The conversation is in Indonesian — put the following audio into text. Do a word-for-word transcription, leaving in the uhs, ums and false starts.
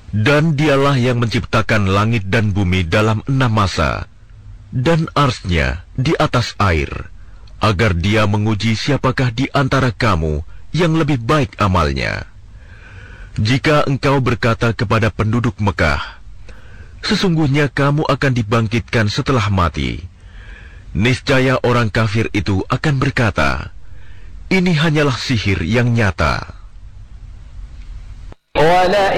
Dan dialah yang menciptakan langit dan bumi dalam enam masa, dan arsy-Nya di atas air, agar Dia menguji siapakah di antara kamu yang lebih baik amalnya. Jika engkau berkata kepada penduduk Mekah, sesungguhnya kamu akan dibangkitkan setelah mati, niscaya orang kafir itu akan berkata, ini hanyalah sihir yang nyata.